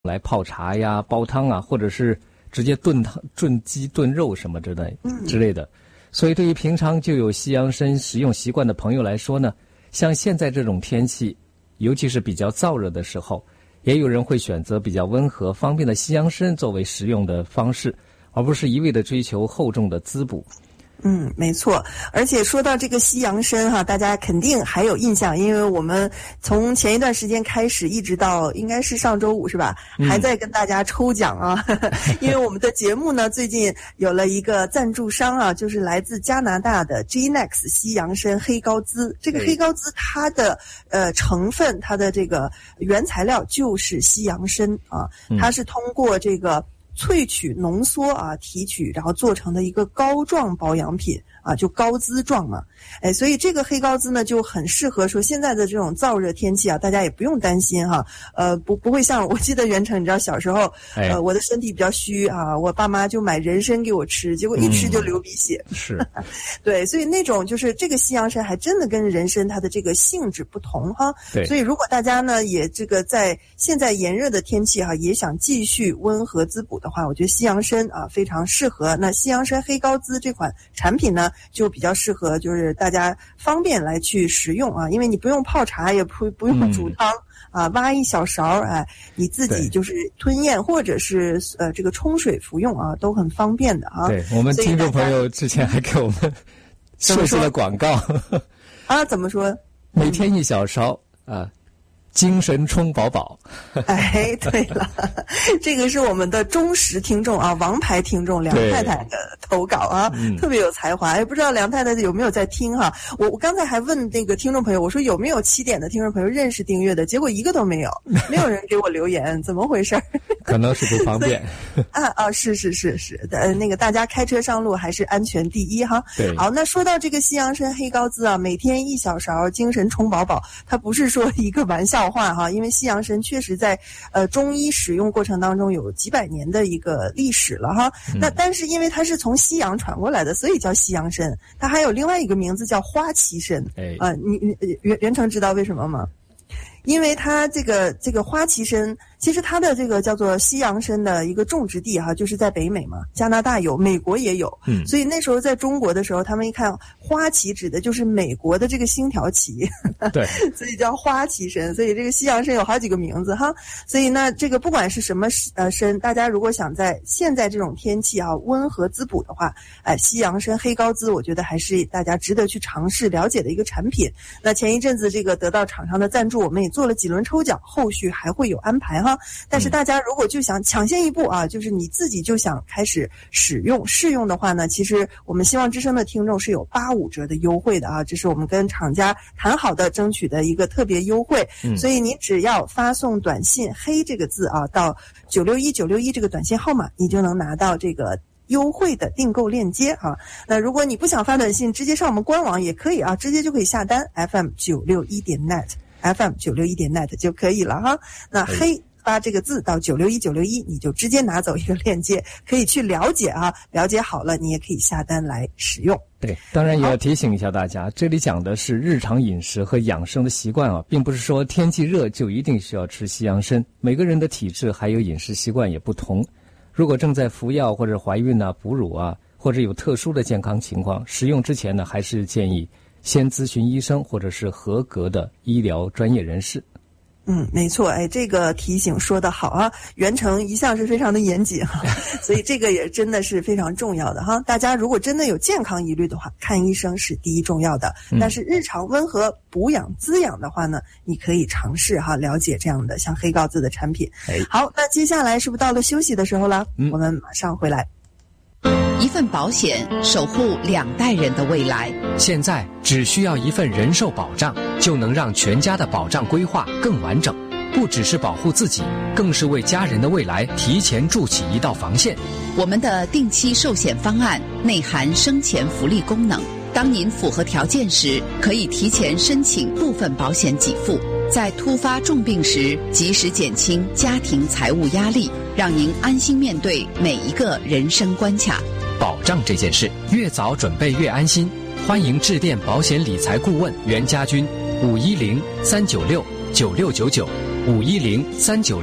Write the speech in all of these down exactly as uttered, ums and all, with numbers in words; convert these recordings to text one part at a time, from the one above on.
来泡茶呀、煲汤啊，或者是直接炖汤、炖鸡、炖肉什么之类之类的。所以对于平常就有西洋参食用习惯的朋友来说呢，像现在这种天气，尤其是比较燥热的时候，也有人会选择比较温和方便的西洋参作为食用的方式，而不是一味的追求厚重的滋补。 嗯，没错。而且说到这个西洋参哈，大家肯定还有印象，因为我们从前一段时间开始，一直到应该是上周五是吧，还在跟大家抽奖啊。嗯、因为我们的节目呢，最近有了一个赞助商啊，就是来自加拿大的 G N E X 西洋参黑高滋。这个黑高滋它的呃成分，它的这个原材料就是西洋参啊，它是通过这个萃取、浓缩啊、提取，然后做成的一个膏状保养品啊，就膏滋状嘛。哎，所以这个黑膏滋呢，就很适合说现在的这种燥热天气啊，大家也不用担心哈。呃，不不会像我记得袁成，你知道小时候，呃，我的身体比较虚啊，我爸妈就买人参给我吃，结果一吃就流鼻血。 嗯、是， 对，所以那种就是这个西洋参还真的跟人参它的这个性质不同哈。 对， 所以如果大家呢也这个在现在炎热的天气哈，也想继续温和滋补的话，我觉得西洋参啊非常适合。那西洋参黑膏滋这款产品呢，就比较适合就是大家方便来去食用啊，因为你不用泡茶，也不不用煮汤、嗯、啊，挖一小勺，哎，你自己就是吞咽或者是呃这个冲水服用啊，都很方便的啊。 对，我们听众朋友之前还给我们设计了广告啊，怎么说？ 每天一小勺啊。精神充饱饱。 哎，对了，这个是我们的忠实听众啊，王牌听众梁太太的投稿啊，嗯、特别有才华。也不知道梁太太有没有在听哈、啊？我我刚才还问那个听众朋友，我说有没有起点的听众朋友认识订阅的，结果一个都没有，没有人给我留言，怎么回事？ 可能是不方便。 啊啊，是是是是，呃，那个大家开车上路还是安全第一哈。 对。 好，那说到这个西洋参黑膏滋啊，每天一小勺，精神充饱饱，它不是说一个玩笑话哈，因为西洋参确实在呃中医使用过程当中有几百年的一个历史了哈。嗯、那但是因为它是从西洋传过来的，所以叫西洋参。它还有另外一个名字叫花旗参。哎，啊、呃，你你袁袁成知道为什么吗？因为它这个这个花旗参，其实它的这个叫做西洋参的一个种植地哈、啊，就是在北美嘛，加拿大有，美国也有。嗯，所以那时候在中国的时候，他们一看花旗指的就是美国的这个星条旗， 对， 所以叫花旗参。所以这个西洋参有好几个名字哈。所以呢，这个不管是什么呃参，大家如果想在现在这种天气啊温和滋补的话，哎、呃，西洋参黑膏滋，我觉得还是大家值得去尝试了解的一个产品。那前一阵子这个得到厂商的赞助，我们也做了几轮抽奖，后续还会有安排哈。但是大家如果就想抢先一步啊，就是你自己就想开始使用试用的话呢，其实我们希望之声的听众是有八五折的优惠的啊，这是我们跟厂家谈好的争取的一个特别优惠。嗯、所以你只要发送短信黑这个字啊到九六一九六一这个短信号码，你就能拿到这个优惠的订购链接啊。那如果你不想发短信，直接上我们官网也可以啊，直接就可以下单 F M 九六一点 net F M 九六一点 net 就可以了哈。那黑发这个字到九六一九六一，你就直接拿走一个链接，可以去了解啊，了解好了，你也可以下单来使用。 对，当然也要提醒一下大家，这里讲的是日常饮食和养生的习惯啊，并不是说天气热就一定需要吃西洋参，每个人的体质还有饮食习惯也不同。如果正在服药或者怀孕啊、哺乳啊，或者有特殊的健康情况，食用之前呢，还是建议先咨询医生或者是合格的医疗专业人士。 嗯，没错，哎，这个提醒说得好啊，袁成一向是非常的严谨哈，所以这个也真的是非常重要的哈。大家如果真的有健康疑虑的话，看医生是第一重要的。但是日常温和补养滋养的话呢，你可以尝试哈，了解这样的像黑膏滋的产品。好，那接下来是不是到了休息的时候了？嗯，我们马上回来。 一份保险守护两代人的未来。 现在只需要一份人寿保障，就能让全家的保障规划更完整，不只是保护自己，更是为家人的未来提前筑起一道防线。 我们的定期寿险方案内含生前福利功能，当您符合条件时，可以提前申请部分保险给付，在突发重病时及时减轻家庭财务压力，让您安心面对每一个人生关卡。 保障这件事，越早准备越安心。欢迎致电保险理财顾问袁家军，五一零三九六九六九九，五一零三九六九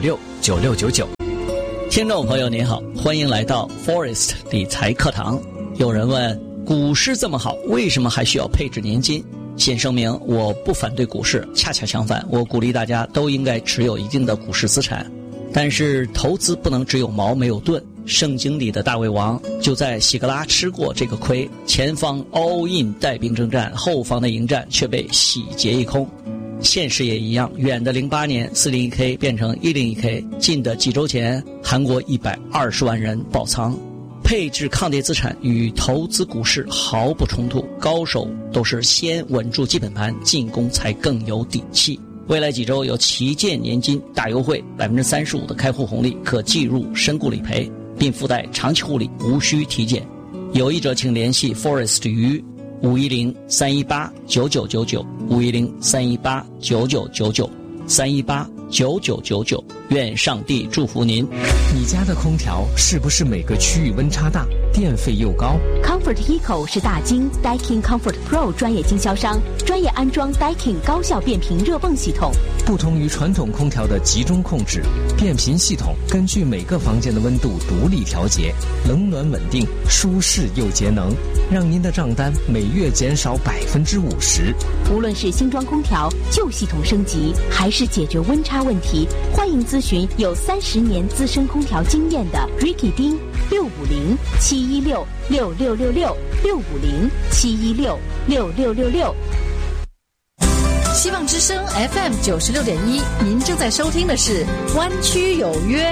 九六九九。 听众朋友您好，欢迎来到 Forest 理财课堂。有人问，股市这么好，为什么还需要配置年金？先声明，我不反对股市，恰恰相反，我鼓励大家都应该持有一定的股市资产。但是投资不能只有矛没有盾，圣经里的大卫王就在喜格拉吃过这个亏，前方 all in 带兵征战，后方的迎战却被洗劫一空。现实也一样，远的零八年 四零一 K 变成一零一 K， 近的几周前韩国一百二十万人爆仓。配置抗跌资产与投资股市毫不冲突，高手都是先稳住基本盘，进攻才更有底气。未来几周有旗舰年金大优惠， 百分之三十五 的开户红利，可计入身故理赔，并附带长期护理，无需体检。有意者请联系 Forest 于五一零三一八九九九九 五一零三一八九九九九三一八九九九九。愿上帝祝福您。 你家的空调是不是每个区域温差大，电费又高？ Comfort Eco 是大金 Daikin Comfort Pro 专业经销商，专业安装 Daikin 高效变频热泵系统。 不同于传统空调的集中控制，变频系统根据每个房间的温度独立调节，冷暖稳定，舒适又节能，让您的账单每月减少百分之五十。 无论是新装空调、旧系统升级，还是解决温差问题，欢迎咨询有三十年资深空调经验的 Ricky 丁六五零七一六六六六六六五零七一六六六六六。 希望之声 F M 九十六点一，您正在收听的是湾区有约。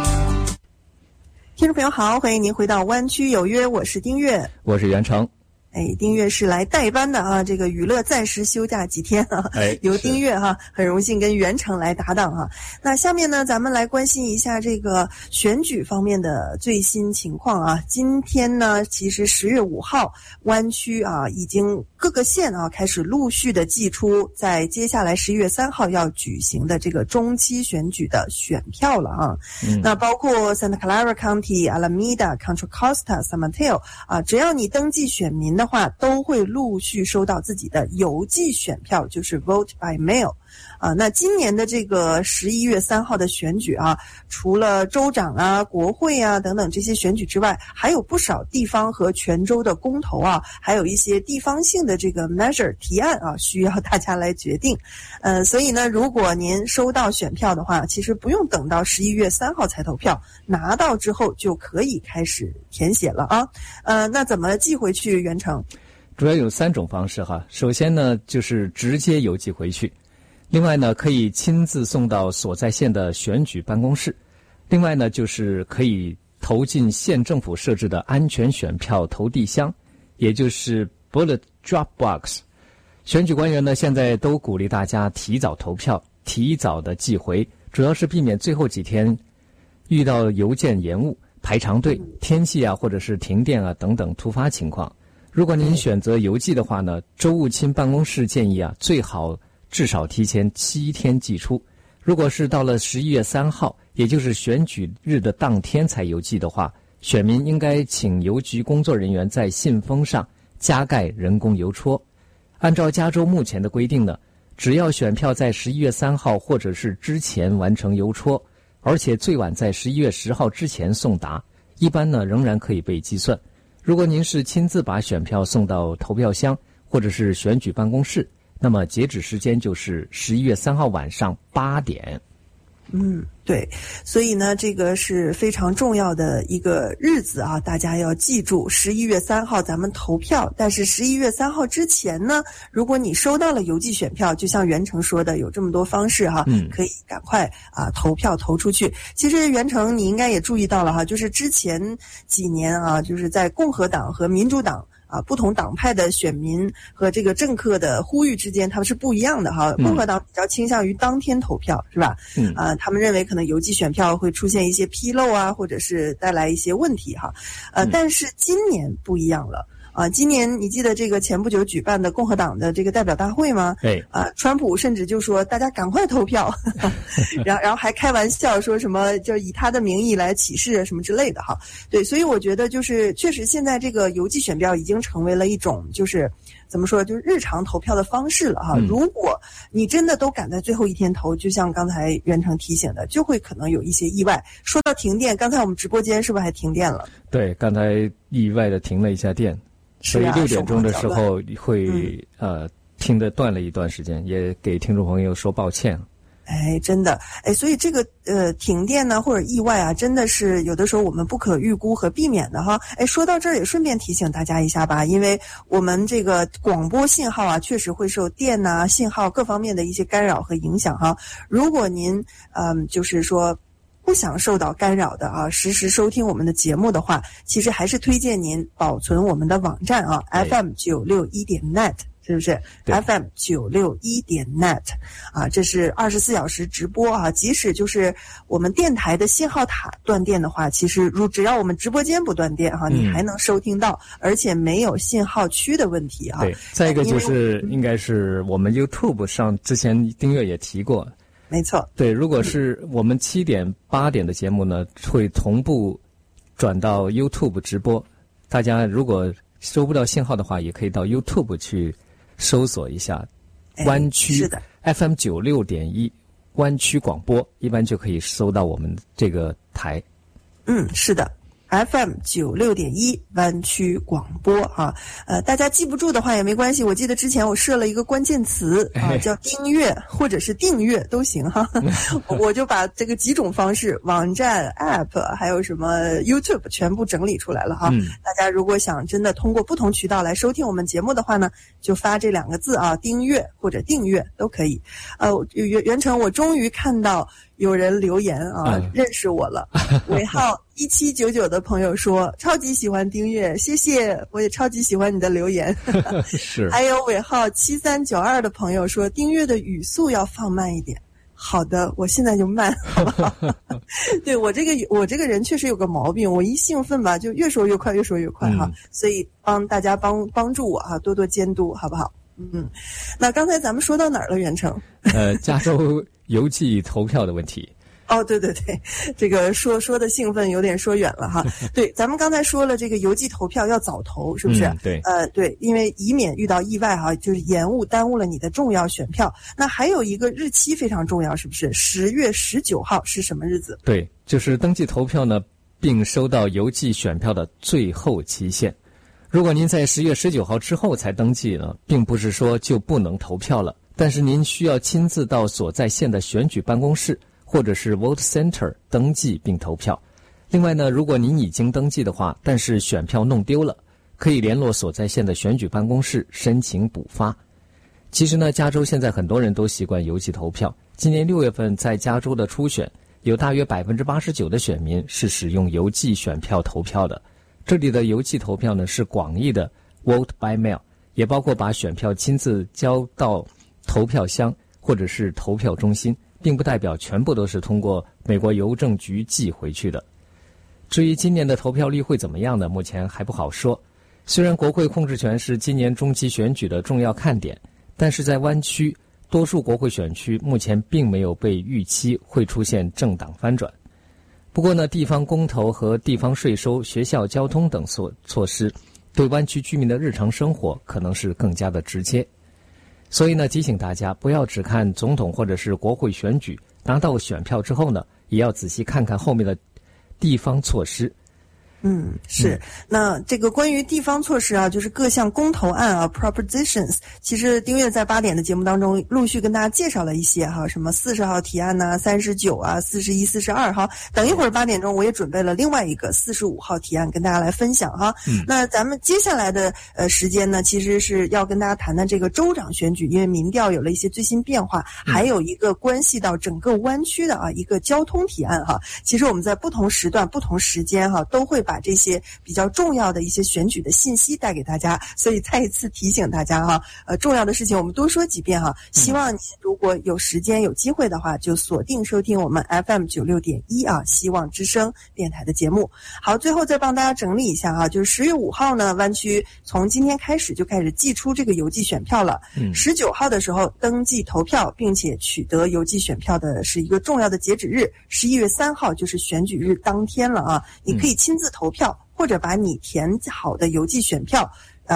听众朋友好，欢迎您回到湾区有约，我是丁月， 我是袁成。 哎，丁月是来代班的啊，这个娱乐暂时休假几天啊， 哎， 由丁月哈、啊，很荣幸跟袁成来搭档啊。那下面呢，咱们来关心一下这个选举方面的最新情况啊。今天呢，其实十月五号，湾区啊已经各个县啊开始陆续的寄出在接下来十一月三号要举行的这个中期选举的选票了啊。嗯、那包括 Santa Clara County、Alameda、Contra Costa、San Mateo 啊，只要你登记选民的的话，都会陆续收到自己的邮寄选票，就是 vote by mail。啊，那今年的这个十一月三号的选举啊，除了州长啊、国会啊等等这些选举之外，还有不少地方和全州的公投啊，还有一些地方性的这个 measure 提案啊，需要大家来决定。呃，所以呢，如果您收到选票的话，其实不用等到十一月三号才投票，拿到之后就可以开始填写了啊。呃，那怎么寄回去袁成？ 主要有三种方式哈。首先呢，就是直接邮寄回去。另外呢，可以亲自送到所在县的选举办公室。另外呢，就是可以投进县政府设置的安全选票投递箱，也就是 ballot drop box。选举官员呢，现在都鼓励大家提早投票，提早的寄回，主要是避免最后几天遇到邮件延误、排长队、天气啊，或者是停电啊等等突发情况。如果您选择邮寄的话呢，州务卿办公室建议啊，最好至少提前七天寄出。如果是到了十一月三号，也就是选举日的当天才邮寄的话，选民应该请邮局工作人员在信封上加盖人工邮戳。按照加州目前的规定呢，只要选票在十一月三号或者是之前完成邮戳，而且最晚在十一月十号之前送达，一般呢仍然可以被计算。如果您是亲自把选票送到投票箱或者是选举办公室，那么截止时间就是十一月三号晚上八点。 嗯，对，所以呢，这个是非常重要的一个日子啊，大家要记住，十一月三号咱们投票。但是十一月三号之前呢，如果你收到了邮寄选票，就像袁成说的，有这么多方式哈、啊，嗯，可以赶快啊投票投出去。其实袁成你应该也注意到了哈，就是之前几年啊，就是在共和党和民主党啊，不同党派的选民和这个政客的呼吁之间，他们是不一样的哈。共和党比较倾向于当天投票，是吧？嗯，啊，他们认为可能邮寄选票会出现一些纰漏啊，或者是带来一些问题哈。呃，但是今年不一样了。啊，今年你记得这个前不久举办的共和党的这个代表大会吗？对，啊，川普甚至就说大家赶快投票，然后然后还开玩笑说什么就以他的名义来起誓什么之类的哈。对，所以我觉得就是确实现在这个邮寄选票已经成为了一种就是怎么说，就是日常投票的方式了哈。 嗯、 如果你真的都赶在最后一天投，就像刚才袁成提醒的，就会可能有一些意外。说到停电，刚才我们直播间是不是还停电了？ 对，刚才意外的停了一下电，所以六点钟的时候会、嗯、呃听得断了一段时间，也给听众朋友说抱歉。 哎，真的，哎，所以这个呃停电呢或者意外啊，真的是有的时候我们不可预估和避免的哈。哎，说到这儿也顺便提醒大家一下吧，因为我们这个广播信号啊，确实会受电呐、信号各方面的一些干扰和影响哈。如果您嗯、呃、就是说不想受到干扰的啊，实时收听我们的节目的话，其实还是推荐您保存我们的网站啊 ，F M 九六一点 net。是不是 ？F M 九六一点 net 啊，这是二十四小时直播啊。即使就是我们电台的信号塔断电的话，其实如只要我们直播间不断电哈、啊，你还能收听到，而且没有信号区的问题啊。 对，再一个就是应该是我们 YouTube 上之前订阅也提过， 没错。 对，如果是我们七点八点的节目呢，会同步转到 YouTube 直播。大家如果收不到信号的话，也可以到 YouTube 去搜索一下湾区、 哎、是的 F M 九六点一湾区广播，一般就可以搜到我们这个台。 嗯，是的。F M 九六点一湾区广播啊，呃，大家记不住的话也没关系。我记得之前我设了一个关键词啊，叫订阅或者是订阅都行哈。我就把这个几种方式，网站、App 还有什么 YouTube 全部整理出来了哈。嗯、大家如果想真的通过不同渠道来收听我们节目的话呢，就发这两个字啊，订阅或者订阅都可以。呃，袁袁成，我终于看到有人留言啊，嗯、认识我了，尾号一七九九的朋友说超级喜欢订阅，谢谢，我也超级喜欢你的留言。 是。 还有尾号七三九二的朋友说订阅的语速要放慢一点。好的，我现在就慢，好不好？对，我这个我这个人确实有个毛病，我一兴奋吧就越说越快，越说越快哈。嗯、所以帮大家帮帮助我哈，多多监督，好不好？嗯，那刚才咱们说到哪儿了，袁成？ 呃，加州邮寄投票的问题。 哦，对对对，这个说说的兴奋有点说远了哈。对，咱们刚才说了，这个邮寄投票要早投，是不是？ 嗯、对。 呃，对，因为以免遇到意外哈，就是延误耽误了你的重要选票。那还有一个日期非常重要，是不是？十月十九号是什么日子？ 对，就是登记投票呢，并收到邮寄选票的最后期限。如果您在十月十九号之后才登记呢，并不是说就不能投票了，但是您需要亲自到所在县的选举办公室或者是 Vote Center 登记并投票。另外呢，如果您已经登记的话，但是选票弄丢了，可以联络所在县的选举办公室申请补发。其实呢，加州现在很多人都习惯邮寄投票。今年六月份在加州的初选，有大约百分之八十九的选民是使用邮寄选票投票的。这里的邮寄投票呢是广义的 Vote by Mail， 也包括把选票亲自交到投票箱或者是投票中心，并不代表全部都是通过美国邮政局寄回去的。至于今年的投票率会怎么样呢？目前还不好说。虽然国会控制权是今年中期选举的重要看点，但是在湾区多数国会选区目前并没有被预期会出现政党翻转。不过呢，地方公投和地方税收、学校、交通等措措施，对湾区居民的日常生活可能是更加的直接。所以呢，提醒大家不要只看总统或者是国会选举，拿到选票之后呢，也要仔细看看后面的地方措施。 嗯，是。那这个关于地方措施啊，就是各项公投案啊 ，propositions， 其实丁月在八点的节目当中陆续跟大家介绍了一些哈，什么四十号提案呐、啊、三十九啊、四十一、四十二哈。等一会儿八点钟我也准备了另外一个四十五号提案跟大家来分享哈。嗯、那咱们接下来的呃时间呢，其实是要跟大家谈谈这个州长选举，因为民调有了一些最新变化，还有一个关系到整个湾区的啊一个交通提案哈。其实我们在不同时段、不同时间哈，都会把把这些比较重要的一些选举的信息带给大家，所以再一次提醒大家哈，呃，重要的事情我们多说几遍哈。希望您如果有时间有机会的话，就锁定收听我们 F M 九六点一啊，希望之声电台的节目。好，最后再帮大家整理一下啊，就是十月五号呢，湾区从今天开始就开始寄出这个邮寄选票了。十九号的时候登记投票，并且取得邮寄选票的是一个重要的截止日，十一月三号就是选举日当天了啊，你可以亲自投。投票或者把你填好的邮寄选票呃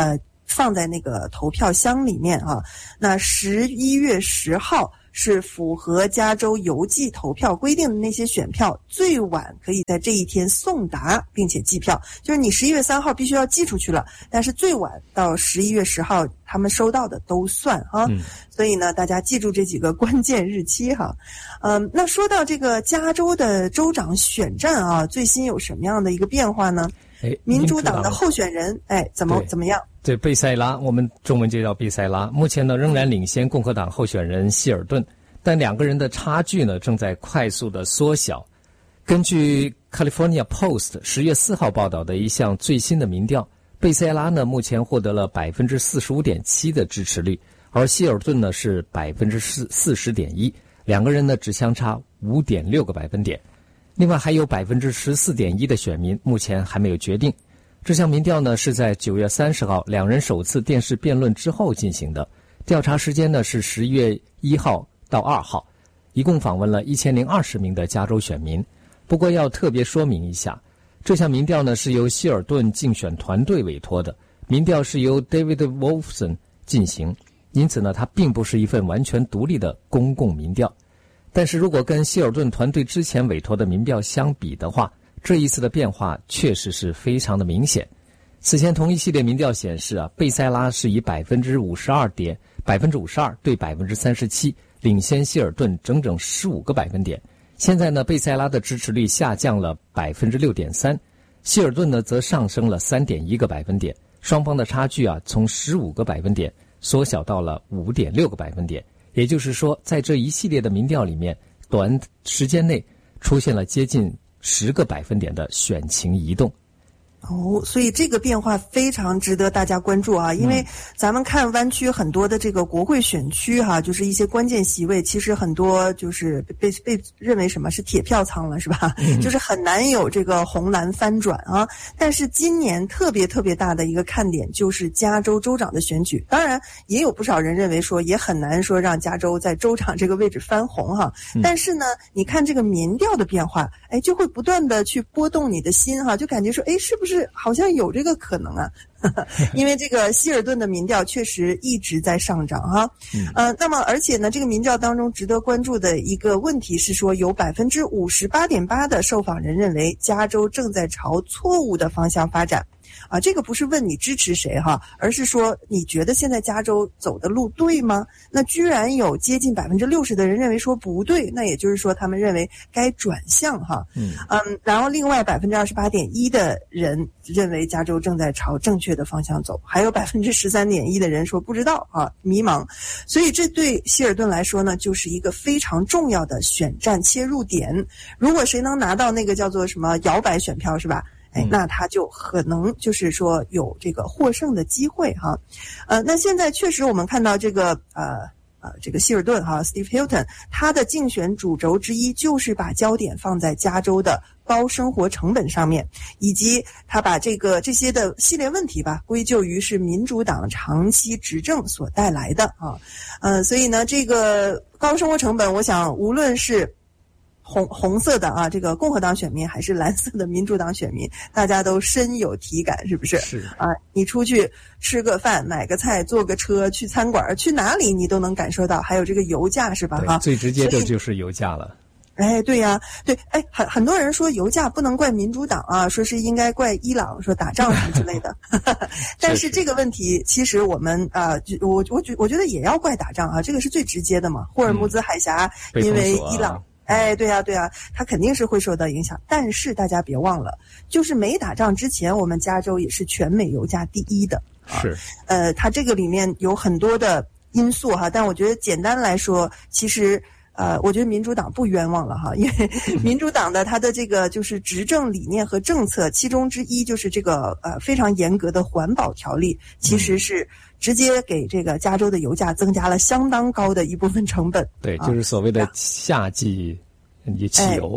放在那个投票箱里面啊。那十一月十号是符合加州邮寄投票规定的那些选票，最晚可以在这一天送达并且计票，就是你十一月三号必须要寄出去了，但是最晚到十一月十号他们收到的都算啊。嗯，所以呢大家记住这几个关键日期哈。嗯，那说到这个加州的州长选战啊，最新有什么样的一个变化呢？ 哎， 民主党的候选人哎怎么怎么样？ 对，贝塞拉，我们中文就叫贝塞拉，目前呢仍然领先共和党候选人希尔顿，但两个人的差距呢正在快速的缩小。根据 California Post 十月四号报道的一项最新的民调，贝塞拉呢目前获得了 百分之四十五点七 的支持率，而希尔顿呢是 百分之四十点一， 两个人呢只相差 五点六 个百分点。另外还有 百分之十四点一 的选民目前还没有决定。这项民调呢是在九月三十号两人首次电视辩论之后进行的，调查时间呢是十月一号到二号，一共访问了一千零二十名的加州选民。不过要特别说明一下，这项民调呢是由希尔顿竞选团队委托的，民调是由 David Wolfson 进行，因此呢它并不是一份完全独立的公共民调。但是如果跟希尔顿团队之前委托的民调相比的话，这一次的变化确实是非常的明显。此前同一系列民调显示啊，贝塞拉是以百分之五十二点百分之五十二对百分之三十七领先希尔顿整整十五个百分点。现在呢，贝塞拉的支持率下降了百分之六点三，希尔顿呢则上升了三点一个百分点，双方的差距啊从十五个百分点缩小到了五点六个百分点。也就是说，在这一系列的民调里面，短时间内出现了接近十个百分点的选情移动。 哦，所以这个变化非常值得大家关注啊！因为咱们看湾区很多的这个国会选区哈、啊，就是一些关键席位，其实很多就是被被被认为什么是铁票仓了，是吧？嗯、就是很难有这个红蓝翻转啊。但是今年特别特别大的一个看点就是加州州长的选举，当然也有不少人认为说也很难说让加州在州长这个位置翻红哈、啊。嗯、但是呢，你看这个民调的变化，哎，就会不断的去拨动你的心哈、啊，就感觉说，哎，是不是？是好像有这个可能啊，因为这个希尔顿的民调确实一直在上涨哈、啊。呃，那么而且呢，这个民调当中值得关注的一个问题是说，有百分之五十八点八的受访人认为加州正在朝错误的方向发展。啊，这个不是问你支持谁哈，而是说你觉得现在加州走的路对吗？那居然有接近百分之六十的人认为说不对，那也就是说他们认为该转向哈。嗯嗯，然后另外百分之二十八点一的人认为加州正在朝正确的方向走，还有百分之十三点一的人说不知道啊，迷茫。所以这对希尔顿来说呢，就是一个非常重要的选战切入点。如果谁能拿到那个叫做什么摇摆选票是吧？哎，那他就可能就是说有这个获胜的机会哈，呃，那现在确实我们看到这个呃呃这个希尔顿哈 ，Steve Hilton 他的竞选主轴之一就是把焦点放在加州的高生活成本上面，以及他把这个这些的系列问题吧归咎于是民主党长期执政所带来的啊，呃，所以呢，这个高生活成本，我想无论是红红色的啊，这个共和党选民还是蓝色的民主党选民，大家都深有体感，是不是？是啊，你出去吃个饭、买个菜、坐个车去餐馆，去哪里你都能感受到，还有这个油价是吧？哈， 最直接的就是油价了。 哎，对呀、啊，对，哎，很很多人说油价不能怪民主党啊，说是应该怪伊朗，说打仗什么之类的。但是这个问题，其实我们啊、呃，我我觉我觉得也要怪打仗啊，这个是最直接的嘛。霍尔木兹海峡、嗯、因为伊朗。哎，对呀、啊，对呀、啊，它肯定是会受到影响。但是大家别忘了，就是没打仗之前，我们加州也是全美油价第一的。 是， 呃，它这个里面有很多的因素哈，但我觉得简单来说，其实呃，我觉得民主党不冤枉了哈，因为民主党的它的这个就是执政理念和政策，其中之一就是这个呃非常严格的环保条例，其实是直接给这个加州的油价增加了相当高的一部分成本。 对，就是所谓的夏季汽油。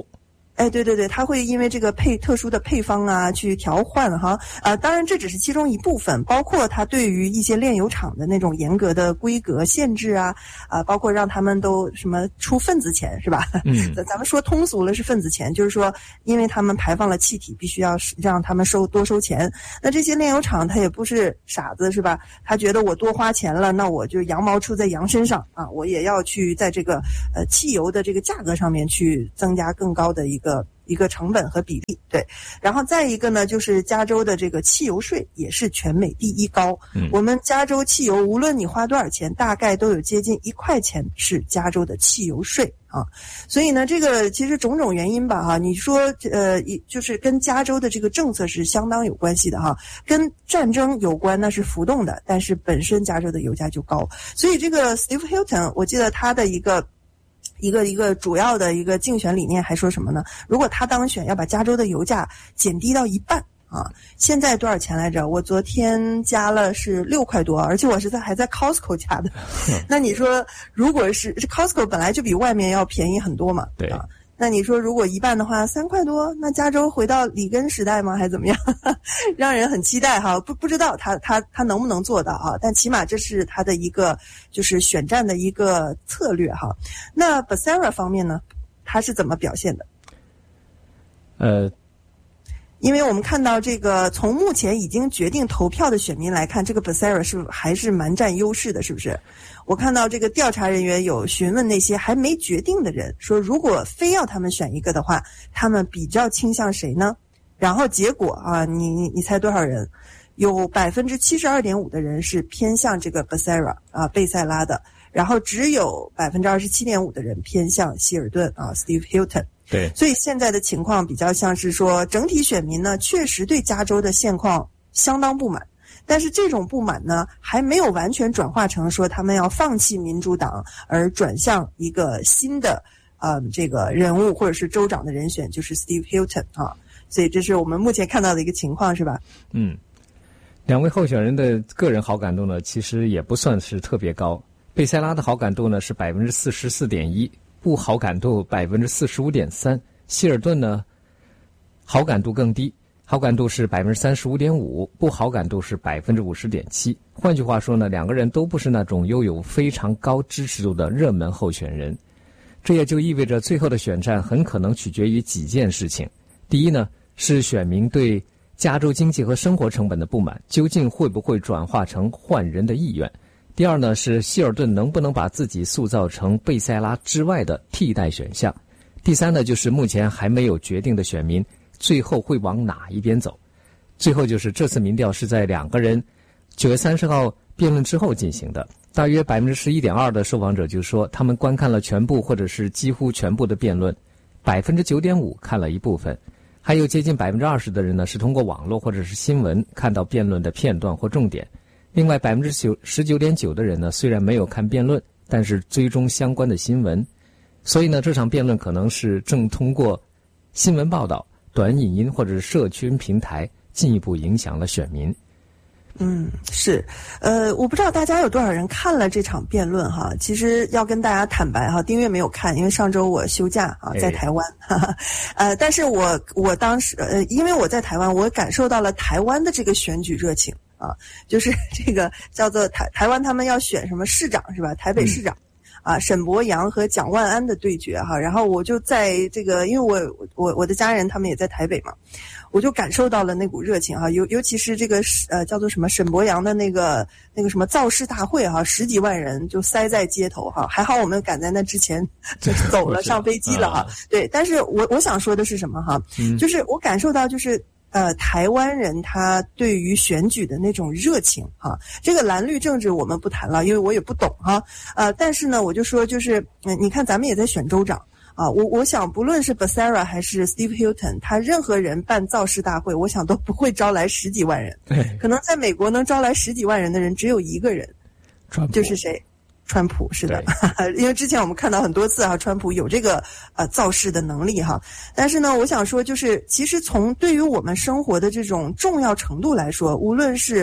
哎，对对对，它会因为这个配特殊的配方啊去调换哈，呃，当然这只是其中一部分，包括它对于一些炼油厂的那种严格的规格限制啊，啊、呃，包括让他们都什么出份子钱是吧？嗯，咱们说通俗了是份子钱，就是说因为他们排放了气体，必须要让他们收多收钱。那这些炼油厂他也不是傻子是吧？他觉得我多花钱了，那我就羊毛出在羊身上啊，我也要去在这个呃汽油的这个价格上面去增加更高的一个。一个成本和比例，对，然后再一个呢，就是加州的这个汽油税也是全美第一高。嗯，我们加州汽油无论你花多少钱，大概都有接近一块钱是加州的汽油税啊。所以呢，这个其实种种原因吧，哈，你说呃，就是跟加州的这个政策是相当有关系的哈，跟战争有关那是浮动的，但是本身加州的油价就高，所以这个 Steve Hilton， 我记得他的一个。一个一个主要的一个竞选理念还说什么呢？如果他当选，要把加州的油价减低到一半啊！现在多少钱来着？我昨天加了是六块多，而且我是在还在 Costco 加的。那你说，如果是 Costco 本来就比外面要便宜很多嘛？ 对啊。那你说如果一半的话，三块多，那加州回到里根时代吗？还是怎么样？让人很期待哈，不不知道他他他能不能做到啊？但起码这是他的一个就是选战的一个策略哈。那 Becerra 方面呢，他是怎么表现的？ 呃。 因为我们看到这个，从目前已经决定投票的选民来看，这个 Becerra 是还是蛮占优势的，是不是？我看到这个调查人员有询问那些还没决定的人，说如果非要他们选一个的话，他们比较倾向谁呢？然后结果啊，你你你猜多少人？有百分之七十二点五的人是偏向这个 Becerra 啊贝塞拉的，然后只有百分之二十七点五的人偏向希尔顿啊 Steve Hilton。 对， 所以现在的情况比较像是说，整体选民呢确实对加州的现况相当不满，但是这种不满呢还没有完全转化成说他们要放弃民主党而转向一个新的呃这个人物或者是州长的人选，就是 Steve Hilton 啊。所以这是我们目前看到的一个情况，是吧？ 嗯，两位候选人的个人好感度呢，其实也不算是特别高。贝塞拉的好感度呢是百分之四十四点一。不好感度百分之四十五点三，希尔顿呢好感度更低，好感度是百分之三十五点五，不好感度是百分之五十点七。换句话说呢，两个人都不是那种拥有非常高支持度的热门候选人。这也就意味着最后的选战很可能取决于几件事情。第一呢，是选民对加州经济和生活成本的不满，究竟会不会转化成换人的意愿？第二呢，是希尔顿能不能把自己塑造成贝塞拉之外的替代选项。第三呢，就是目前还没有决定的选民最后会往哪一边走。最后就是这次民调是在两个人九月三十号辩论之后进行的，大约百分之十一点二的受访者就说他们观看了全部或者是几乎全部的辩论，百分之九点五看了一部分，还有接近百分之二十的人呢是通过网络或者是新闻看到辩论的片段或重点。另外百分之九十九点九的人呢，虽然没有看辩论，但是追踪相关的新闻。所以呢，这场辩论可能是正通过新闻报道、短影音或者是社群平台进一步影响了选民。 嗯，是，呃，我不知道大家有多少人看了这场辩论哈。其实要跟大家坦白哈，丁月没有看，因为上周我休假啊，在台湾，哈哈，呃，但是我我当时呃，因为我在台湾，我感受到了台湾的这个选举热情。啊，就是这个叫做台台湾，他们要选什么市长是吧？台北市长，嗯、啊，沈伯洋和蒋万安的对决哈。然后我就在这个，因为我我我的家人他们也在台北嘛，我就感受到了那股热情哈。尤尤其是这个呃叫做什么沈伯洋的那个那个什么造势大会哈，十几万人就塞在街头哈。还好我们赶在那之前就走了，上飞机了哈。对，但是我我想说的是什么哈？嗯、就是我感受到就是。呃，台湾人他对于选举的那种热情哈，这个蓝绿政治我们不谈了，因为我也不懂哈。呃，但是呢，我就说就是，嗯、呃，你看咱们也在选州长啊，我我想不论是 Becerra 还是 Steve Hilton， 他任何人办造势大会，我想都不会招来十几万人，可能在美国能招来十几万人的人只有一个人，就是谁？川普是的，因为之前我们看到很多次哈，川普有这个呃造势的能力哈。但是呢，我想说就是，其实从对于我们生活的这种重要程度来说，无论是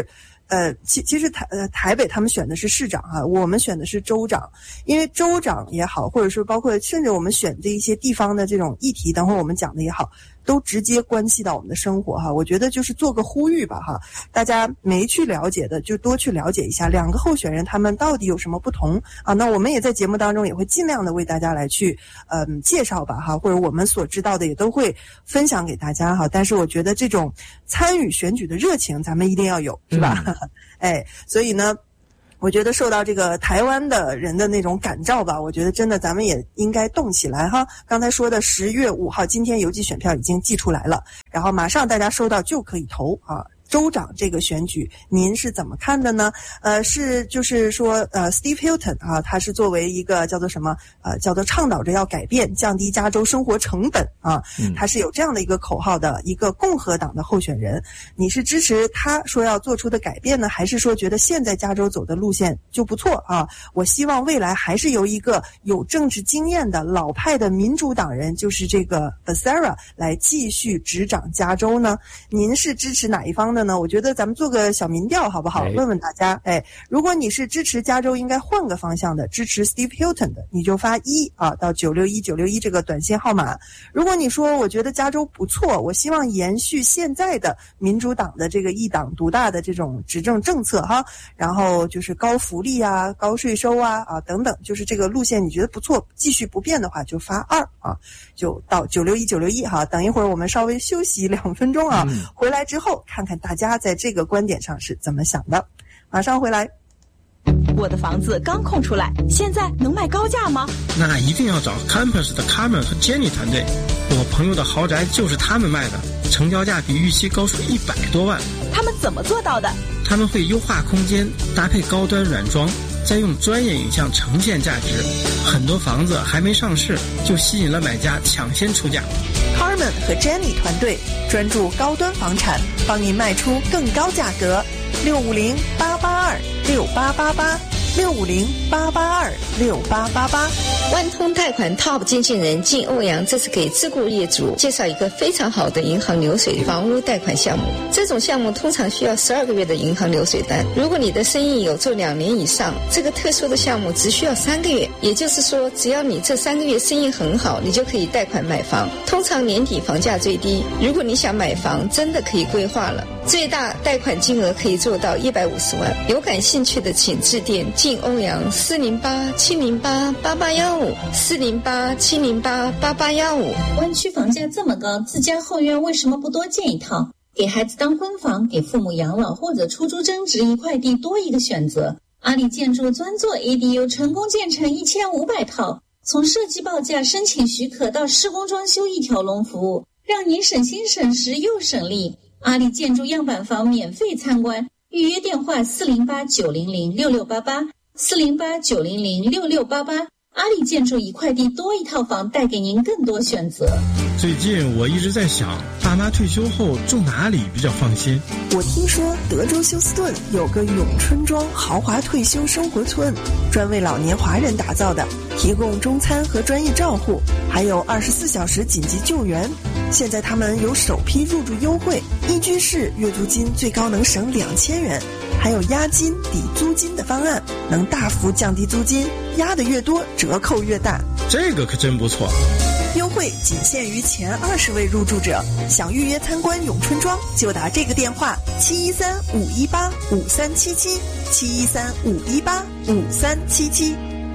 呃，其其实台呃台北他们选的是市长哈、啊，我们选的是州长，因为州长也好，或者说包括甚至我们选的一些地方的这种议题，等会儿我们讲的也好，都直接关系到我们的生活哈。我觉得就是做个呼吁吧哈，大家没去了解的就多去了解一下两个候选人他们到底有什么不同啊。那我们也在节目当中也会尽量的为大家来去嗯介绍吧哈，或者我们所知道的也都会分享给大家哈。但是我觉得这种参与选举的热情咱们一定要有，是吧？嗯哎，所以呢，我觉得受到这个台湾的人的那种感召吧，我觉得真的咱们也应该动起来哈。刚才说的十月五号，今天邮寄选票已经寄出来了，然后马上大家收到就可以投啊。州长这个选举您是怎么看的呢？呃是就是说呃 Steve Hilton 啊，他是作为一个叫做什么呃叫做倡导着要改变降低加州生活成本啊，他是有这样的一个口号的一个共和党的候选人。你是支持他说要做出的改变呢，还是说觉得现在加州走的路线就不错啊？我希望未来还是由一个有政治经验的老派的民主党人，就是这个 Becerra 来继续执掌加州呢？您是支持哪一方的呢？我觉得咱们做个小民调好不好？问问大家，哎，如果你是支持加州应该换个方向的，支持 Steve Hilton 的，你就发一啊到九六一九六一这个短信号码。如果你说我觉得加州不错，我希望延续现在的民主党的这个一党独大的这种执政政策哈，然后就是高福利啊、高税收啊啊等等，就是这个路线你觉得不错，继续不变的话就发二啊，就到九六一九六一哈。等一会儿我们稍微休息两分钟啊，嗯、回来之后看看大家在这个观点上是怎么想的。马上回来。 我的房子刚空出来，现在能卖高价吗？ 那一定要找 Campus 的 Carmen 和 Jenny 团队，我朋友的豪宅就是他们卖的，成交价比预期高出一百多万。 他们怎么做到的？ 他们会优化空间，搭配高端软装，再用专业影像呈现价值。很多房子还没上市，就吸引了买家抢先出价。 Carmen 和 Jenny 团队专注高端房产，帮您卖出更高价格。六五零八八二六八八八，六五零八八二六八八八。 万通贷款 Top 经纪人靳欧阳这次给自雇业主介绍一个非常好的银行流水房屋贷款项目。这种项目通常需要十二个月的银行流水单，如果你的生意有做两年以上，这个特殊的项目只需要三个月。也就是说，只要你这三个月生意很好，你就可以贷款买房。通常年底房价最低，如果你想买房，真的可以规划了。最大贷款金额可以做到一百五十万。有感兴趣的请致电靳欧阳四零八七零八八八幺五四零八七零八八八幺五。 湾区房价这么高，自家后院为什么不多建一套？给孩子当婚房，给父母养老或者出租增值，一块地多一个选择。阿里建筑专做 A D U， 成功建成一千五百套，从设计报价、申请许可到施工装修一条龙服务，让您省心省时又省力。阿里建筑样板房免费参观，预约电话四零八九零零六六八八四零八九零零六六八八。阿里建筑一块地多一套房，带给您更多选择。 最近我一直在想，爸妈退休后住哪里比较放心？ 我听说德州休斯顿有个永春庄豪华退休生活村，专为老年华人打造的，提供中餐和专业照护，还有二十四小时紧急救援。现在他们有首批入住优惠，一居室月租金最高能省两千元，还有押金抵租金的方案，能大幅降低租金，押的越多折扣越大。 这个可真不错。 优惠仅限于前二十位入住者，想预约参观永春庄就打这个电话七一三五一八五三七七七一三五一八五三七七。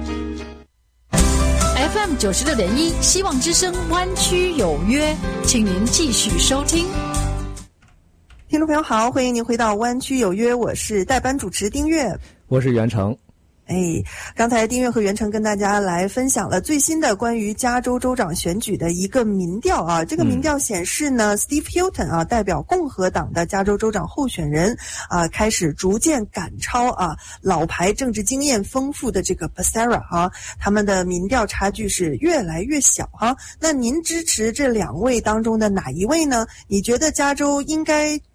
F M 九十六点一，希望之声湾区有约，请您继续收听。 听众朋友好，欢迎您回到湾区有约，我是代班主持丁月， 我是袁成。 哎，刚才丁月和袁成跟大家来分享了最新的关于加州州长选举的一个民调啊。这个民调显示呢、嗯、Steve Hilton 啊，代表共和党的加州州长候选人啊，开始逐渐赶超啊老牌政治经验丰富的这个 Becerra 啊，他们的民调差距是越来越小哈。那您支持这两位当中的哪一位呢？你觉得加州应该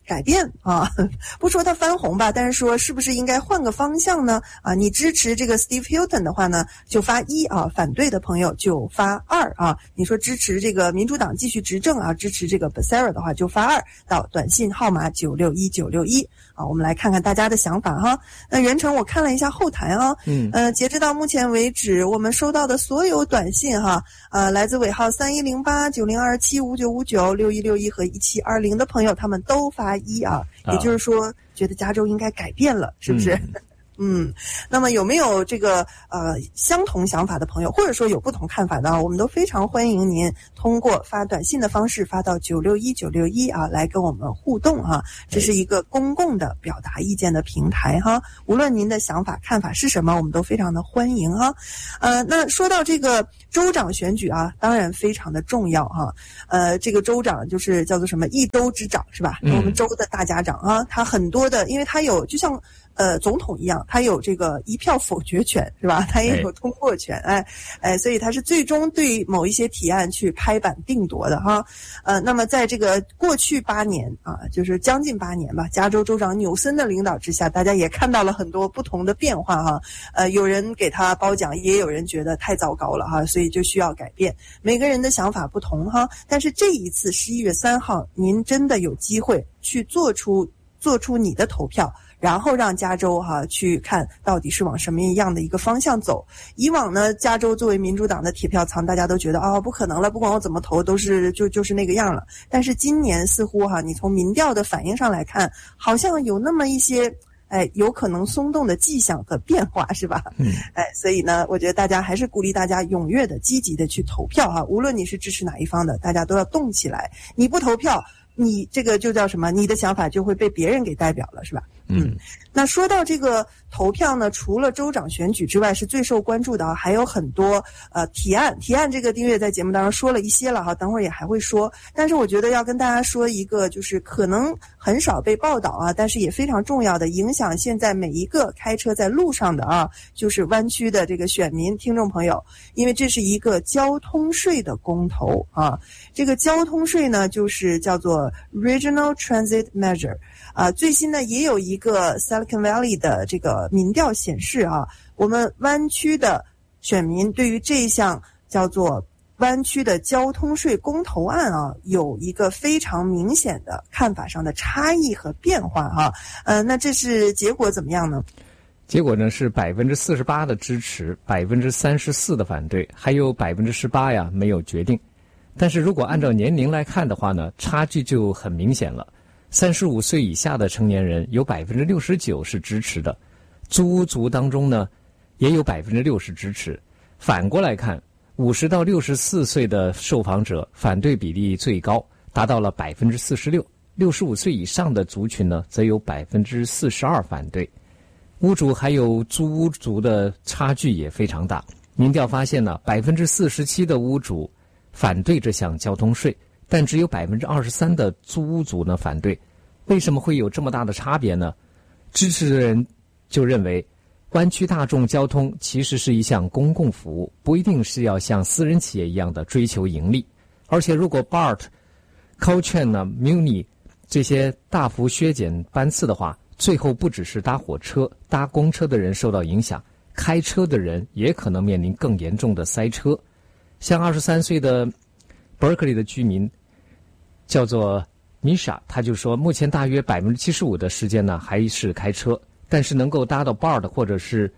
改变啊，不说它翻红吧，但是说是不是应该换个方向呢？啊，你支持这个 Steve Hilton 的话呢，就发一啊，反对的朋友就发二啊。你说支持这个民主党继续执政啊，支持这个 Becerra 的话就发二到短信号码九六一九六一啊。我们来看看大家的想法哈。那袁成我看了一下后台啊，嗯，呃，截止到目前为止，我们收到的所有短信哈，呃，来自尾号三一零八九零二七五九五九六一六一和一七二零的朋友，他们都发一啊，也就是说，觉得加州应该改变了，是不是？嗯嗯，那么有没有这个呃相同想法的朋友，或者说有不同看法的啊？我们都非常欢迎您通过发短信的方式发到九六一九六一啊，来跟我们互动哈、啊。这是一个公共的表达意见的平台哈、啊。无论您的想法看法是什么，我们都非常的欢迎哈、啊。呃，那说到这个州长选举啊，当然非常的重要哈、啊。呃，这个州长就是叫做什么一州之长是吧？嗯、我们州的大家长啊，他很多的，因为他有就像。呃，总统一样，他有这个一票否决权，是吧？他也有通过权，哎，哎，所以他是最终对某一些提案去拍板定夺的哈。呃，那么在这个过去八年啊，就是将近八年吧，加州州长纽森的领导之下，大家也看到了很多不同的变化哈。呃，有人给他褒奖，也有人觉得太糟糕了哈，所以就需要改变。每个人的想法不同哈，但是这一次十一月三号，您真的有机会去做出做出你的投票。然后让加州哈、啊、去看到底是往什么样的一个方向走。以往呢，加州作为民主党的铁票仓，大家都觉得哦不可能了，不管我怎么投都是就就是那个样了。但是今年似乎哈、啊，你从民调的反应上来看，好像有那么一些哎有可能松动的迹象和变化，是吧？嗯，哎，所以呢，我觉得大家还是鼓励大家踊跃的、积极的去投票哈、啊。无论你是支持哪一方的，大家都要动起来。你不投票，你这个就叫什么？你的想法就会被别人给代表了，是吧？嗯，那说到这个投票呢，除了州长选举之外，是最受关注的啊，还有很多呃提案。提案这个丁月在节目当中说了一些了哈，等会儿也还会说。但是我觉得要跟大家说一个，就是可能很少被报道啊，但是也非常重要的，影响现在每一个开车在路上的啊，就是湾区的这个选民听众朋友，因为这是一个交通税的公投啊。这个交通税呢，就是叫做 Regional Transit Measure。啊，最新呢也有一个 Silicon Valley 的这个民调显示啊，我们湾区的选民对于这一项叫做湾区的交通税公投案啊，有一个非常明显的看法上的差异和变化哈。呃，那这是结果怎么样呢？ 结果呢是百分之四十八的支持，百分之三十四的反对，还有百分之十八呀没有决定。但是如果按照年龄来看的话呢，差距就很明显了。三十五岁以下的成年人有百分之六十九是支持的，租屋族当中呢，也有百分之六十支持。反过来看，五十到六十四岁的受访者反对比例最高，达到了百分之四十六。六十五岁以上的族群呢，则有百分之四十二反对。屋主还有租屋族的差距也非常大。民调发现呢，百分之四十七的屋主反对这项交通税。但只有百分之二十三的租屋族呢反对，为什么会有这么大的差别呢？支持的人就认为，湾区大众交通其实是一项公共服务，不一定是要像私人企业一样的追求盈利。而且如果 B A R T、Caltrain 呢、Muni 这些大幅削减班次的话，最后不只是搭火车、搭公车的人受到影响，开车的人也可能面临更严重的塞车。像二十三岁的 Berkeley 的居民叫做米莎，他就说，目前大约百分之七十五的时间呢还是开车，但是能够搭到 B A R T 或者是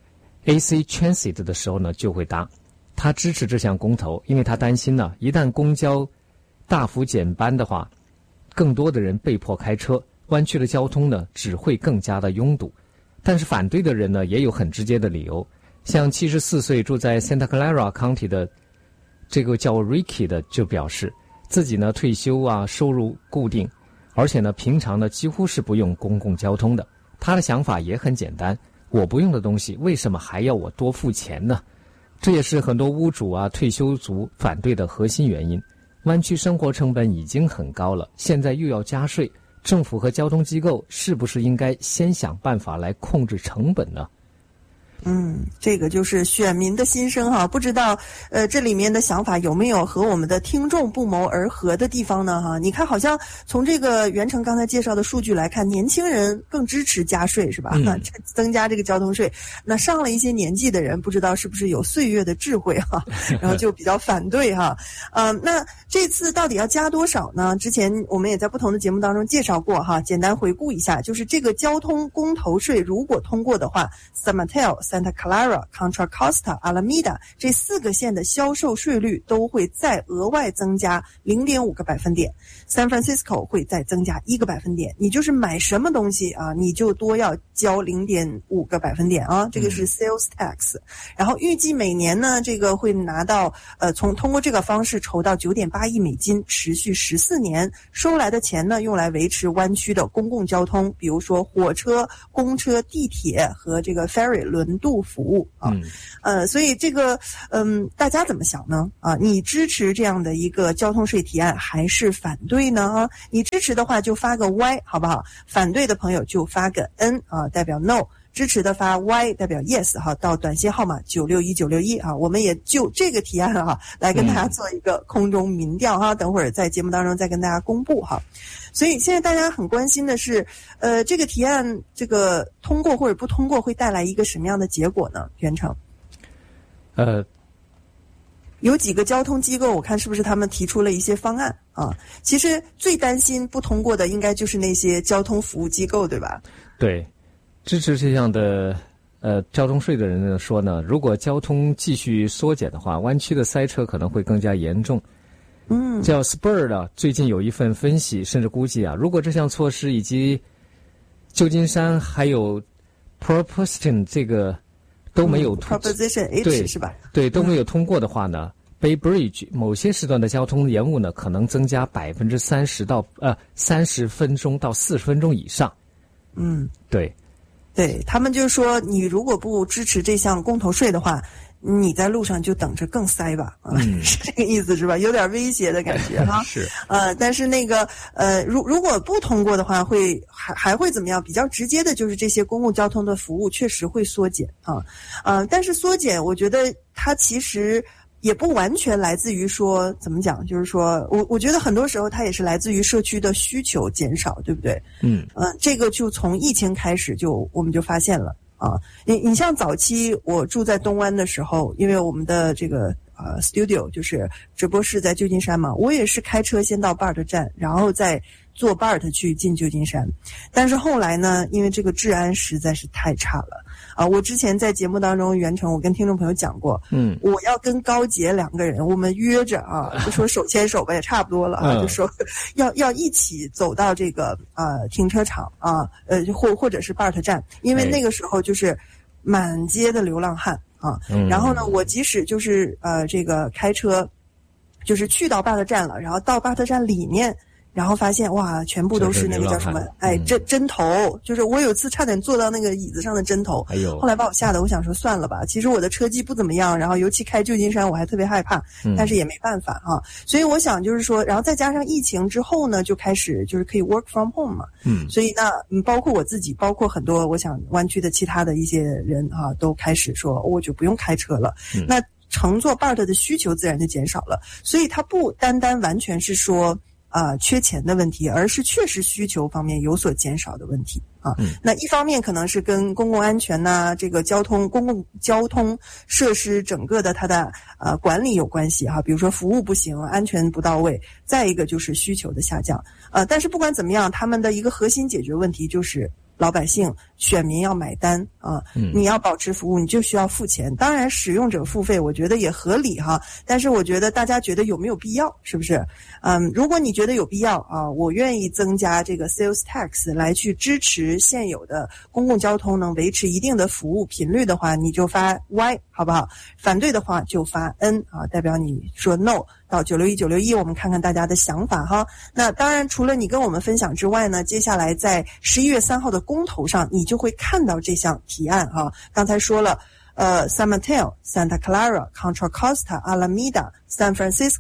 A C Transit 的时候呢，就会搭。他支持这项公投，因为他担心呢，一旦公交大幅减班的话，更多的人被迫开车，湾区的交通呢只会更加的拥堵。但是反对的人呢也有很直接的理由，像七十四岁住在 Santa Clara County 的这个叫 Ricky 的就表示，自己呢退休啊，收入固定，而且呢平常呢几乎是不用公共交通的。他的想法也很简单，我不用的东西为什么还要我多付钱呢？这也是很多屋主啊、退休族反对的核心原因。湾区生活成本已经很高了，现在又要加税，政府和交通机构是不是应该先想办法来控制成本呢？ 嗯，这个就是选民的心声哈，不知道呃这里面的想法有没有和我们的听众不谋而合的地方呢哈？你看好像从这个袁成刚才介绍的数据来看，年轻人更支持加税是吧？嗯、增加这个交通税。那上了一些年纪的人，不知道是不是有岁月的智慧哈，然后就比较反对哈。嗯、呃，那这次到底要加多少呢？之前我们也在不同的节目当中介绍过哈，简单回顾一下，就是这个交通公投税如果通过的话 ，San Mateo、Santa Clara、Contra Costa、Alameda 这四个县的销售税率都会再额外增加 零点五 个百分点 ，San Francisco 会再增加一个百分点。你就是买什么东西啊，你就多要交 零点五 个百分点啊，这个是 sales tax。然后预计每年呢，这个会拿到呃，从通过这个方式筹到 九点八亿美金，持续十四年，收来的钱呢用来维持湾区的公共交通，比如说火车、公车、地铁和这个 ferry 轮渡服务啊。嗯、呃，所以这个嗯，大家怎么想呢？啊，你支持这样的一个交通税提案还是反对呢？啊，你支持的话就发个 Y 好不好？反对的朋友就发个 N 啊，代表 No。支持的发 Y 代表 Yes 哈，到短信号码九六一九六一啊，我们也就这个提案哈来跟大家做一个空中民调哈，等会儿在节目当中再跟大家公布哈。所以现在大家很关心的是，呃，这个提案这个通过或者不通过会带来一个什么样的结果呢？袁成， 呃， 有几个交通机构，我看是不是他们提出了一些方案啊？其实最担心不通过的应该就是那些交通服务机构，对吧？ 对。支持这样的呃交通税的人呢说呢，如果交通继续缩减的话，湾区的塞车可能会更加严重。 嗯， 叫 Spur 的最近有一份分析，甚至估计啊，如果这项措施以及旧金山还有 Proposition 这个都没有通、 嗯、Proposition H 对是吧？ 对，都没有通过的话呢、嗯、，Bay Bridge 某些时段的交通延误呢，可能增加百分之三十到呃三十分钟到四十分钟以上。 嗯， 对。 对，他们就说，你如果不支持这项公投税的话，你在路上就等着更塞吧，啊，嗯、是这个意思是吧？有点威胁的感觉哈。 是。 呃，但是那个呃，如如果不通过的话，会还还会怎么样？比较直接的就是这些公共交通的服务确实会缩减啊，呃，但是缩减，我觉得它其实也不完全来自于说怎么讲，就是说我我觉得很多时候它也是来自于社区的需求减少，对不对？ 嗯， 呃，这个就从疫情开始就我们就发现了啊。你你像早期我住在东湾的时候，因为我们的这个呃 studio 就是直播室在旧金山嘛，我也是开车先到 B A R T 站，然后再坐 B A R T 去进旧金山。但是后来呢，因为这个治安实在是太差了。啊，我之前在节目当中，袁成我跟听众朋友讲过， 嗯， 我要跟高杰两个人，我们约着啊，就说手牵手吧，也差不多了啊， 嗯、 就说要要一起走到这个呃停车场啊，呃或或者是 B A R T 站，因为那个时候就是满街的流浪汉啊， 嗯、 然后呢，我即使就是呃这个开车，就是去到 B A R T 站了，然后到 B A R T 站里面。然后发现哇，全部都是那个叫什么？哎，针针头，就是我有次差点坐到那个椅子上的针头。 哎呦！ 后来把我吓得，我想说算了吧。其实我的车技不怎么样，然后尤其开旧金山我还特别害怕，但是也没办法啊。所以我想就是说，然后再加上疫情之后呢，就开始就是可以 work from home 嘛。 嗯。 所以那嗯，包括我自己，包括很多我想湾区的其他的一些人啊，都开始说、哦、我就不用开车了。 嗯、 那乘坐 B A R T 的需求自然就减少了，所以它不单单完全是说。啊、呃，缺钱的问题，而是确实需求方面有所减少的问题啊。 嗯、 那一方面可能是跟公共安全呐、啊，这个交通公共交通设施整个的它的呃管理有关系哈、啊，比如说服务不行，安全不到位，再一个就是需求的下降。呃，但是不管怎么样，他们的一个核心解决问题就是老百姓、选民要买单啊！ 嗯、 你要保持服务，你就需要付钱。当然，使用者付费，我觉得也合理哈。但是，我觉得大家觉得有没有必要？是不是？嗯，如果你觉得有必要啊，我愿意增加这个 sales tax 来去支持现有的公共交通能维持一定的服务频率的话，你就发 Y 好不好？反对的话就发 N 啊，代表你说 No。到九六一九六一，我们看看大家的想法哈。那当然，除了你跟我们分享之外呢，接下来在十一月三号的公投上，你就会看到这项提案哈。刚才说了，呃 ，San Mateo、Santa Clara、Contra Costa、Alameda、San Francisco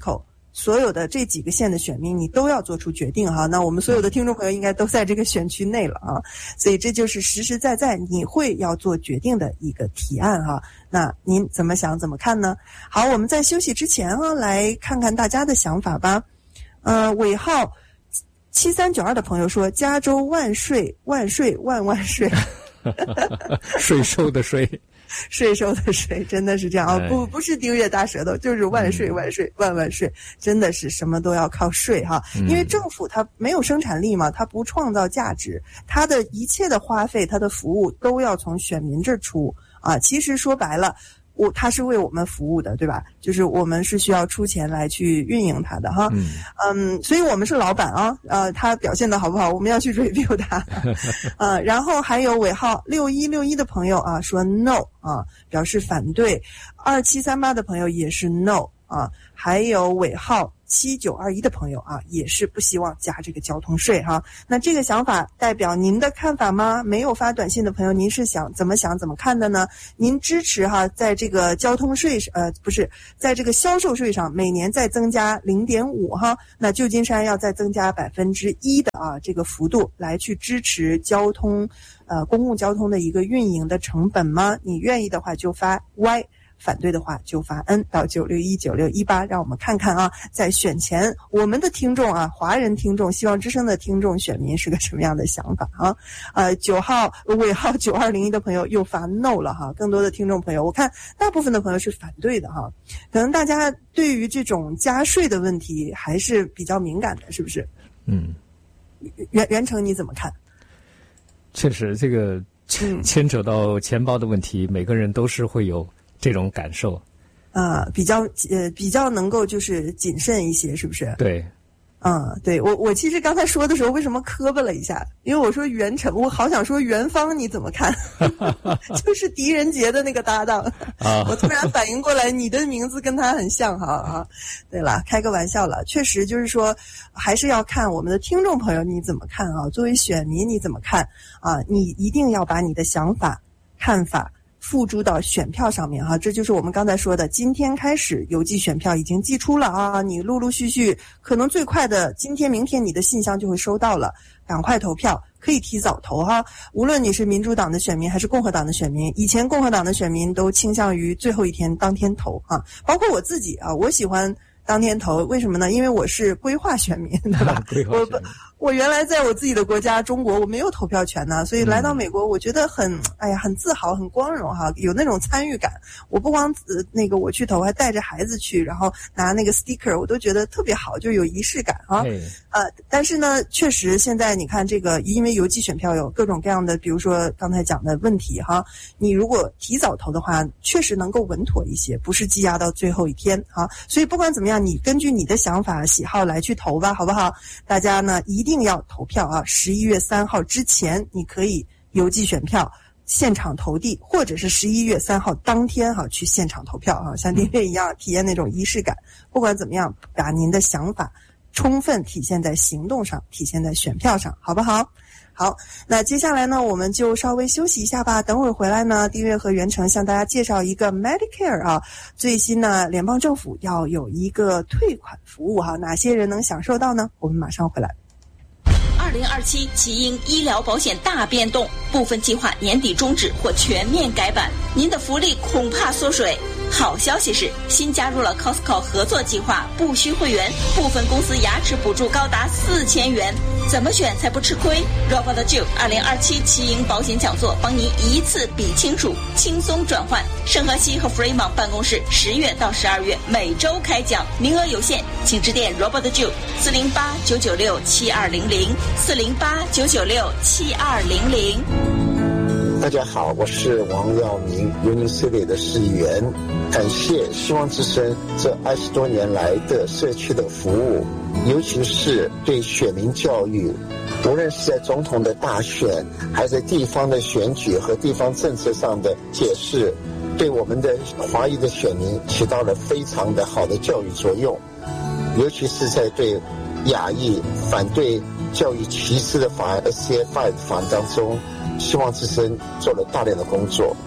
所有的这几个县的选民，你都要做出决定哈。那我们所有的听众朋友应该都在这个选区内了啊，所以这就是实实在在你会要做决定的一个提案哈。那您怎么想怎么看呢？好，我们在休息之前啊，来看看大家的想法吧。呃，尾号七三九二的朋友说：“加州万税万税万万税。” 税收的税， 税收的税，真的是这样啊！不不是丁月大舌头，就是万税万税万万税，真的是什么都要靠税哈。因为政府它没有生产力嘛，它不创造价值，它的一切的花费，它的服务都要从选民这儿出啊。其实说白了，我它是为我们服务的，对吧？就是我们是需要出钱来去运营它的哈。嗯, 嗯所以我们是老板啊，呃，他表现的好不好，我们要去 review 他。呃，然后还有尾号六一六一的朋友啊，说 no 啊，表示反对。二七三八的朋友也是 no 啊，还有尾号七九二一的朋友啊，也是不希望加这个交通税哈。那这个想法代表您的看法吗？没有发短信的朋友，您是想怎么想怎么看的呢？您支持哈，在这个交通税呃不是，在这个销售税上每年再增加 零点五 哈，那旧金山要再增加百分之一的啊这个幅度来去支持交通呃公共交通的一个运营的成本吗？你愿意的话就发 Y。反对的话就发 N 到九六一九六一八，让我们看看啊，在选前我们的听众啊，华人听众、希望之声的听众选民是个什么样的想法啊？呃，九号尾号九二零一的朋友又发 No 了哈，更多的听众朋友，我看大部分的朋友是反对的哈，可能大家对于这种加税的问题还是比较敏感的，是不是？ 嗯， 袁袁成你怎么看？ 确实，这个牵扯到钱包的问题，每个人都是会有这种感受， 啊、呃，比较呃比较能够就是谨慎一些，是不是？ 对， 嗯，对我我其实刚才说的时候，为什么磕巴了一下？因为我说袁成，我好想说袁芳，你怎么看？就是狄仁杰的那个搭档啊，我突然反应过来，你的名字跟他很像哈啊。对了，开个玩笑了，确实就是说，还是要看我们的听众朋友你怎么看啊？作为选民你怎么看啊？你一定要把你的想法、看法付诸到选票上面哈，这就是我们刚才说的，今天开始邮寄选票已经寄出了啊，你陆陆续续可能最快的今天明天你的信箱就会收到了，赶快投票，可以提早投哈。无论你是民主党的选民还是共和党的选民，以前共和党的选民都倾向于最后一天当天投啊，包括我自己啊，我喜欢当天投，为什么呢？因为我是规划选民，对吧？ 规划选民。 我我原来在我自己的国家中国，我没有投票权呢，所以来到美国，我觉得很哎呀，很自豪，很光荣哈，有那种参与感。我不光、呃、那个我去投，还带着孩子去，然后拿那个 sticker， 我都觉得特别好，就有仪式感啊。呃，但是呢，确实现在你看这个，因为邮寄选票有各种各样的，比如说刚才讲的问题哈，你如果提早投的话，确实能够稳妥一些，不是积压到最后一天啊。所以不管怎么样，你根据你的想法、喜好来去投吧，好不好？大家呢一定。一定要投票啊！十一月三号之前，你可以邮寄选票，现场投递，或者是十一月三号当天哈、啊、去现场投票啊，像丁月一样体验那种仪式感。不管怎么样，把您的想法充分体现在行动上，体现在选票上，好不好？好，那接下来呢，我们就稍微休息一下吧。等会儿回来呢，丁月和袁成向大家介绍一个 Medicare 啊，最新呢，联邦政府要有一个退款服务哈、啊，哪些人能享受到呢？我们马上回来。 二零二七奇英医疗保险大变动，部分计划年底终止或全面改版，您的福利恐怕缩水。好消息是，新加入了 Costco 合作计划，不需会员，部分公司牙齿补助高达四千元，怎么选才不吃亏 ？Robert Joe 二零二七奇英保险讲座，帮您一次比清楚，轻松转换。圣荷西和 Fremont 办公室十月到十二月每周开讲，名额有限，请致电 Robert Joe 四零八九九六七二零零四零八九九六七二零零。 大家好，我是王耀明 Union City 的市议员，感谢希望之声这二十多年来的社区的服务，尤其是对选民教育，无论是在总统的大选，还是在地方的选举和地方政策上的解释，对我们的华裔的选民起到了非常的好的教育作用，尤其是在对亚裔反对教育歧视的法案 S C F I 的法案当中，希望之声做了大量的工作，